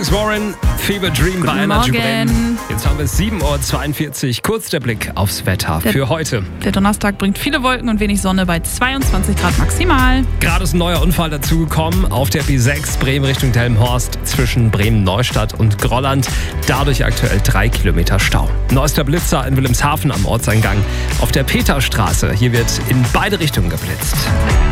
Felix Warren, Fever Dream bei Energy Bremen. Jetzt haben wir 7.42 Uhr. Kurz der Blick aufs Wetter für heute. Der Donnerstag bringt viele Wolken und wenig Sonne bei 22 Grad maximal. Gerade ist ein neuer Unfall dazugekommen auf der B6 Bremen Richtung Delmenhorst zwischen Bremen-Neustadt und Grolland. Dadurch aktuell 3 Kilometer Stau. Neuester Blitzer in Wilhelmshaven am Ortseingang auf der Peterstraße. Hier wird in beide Richtungen geblitzt.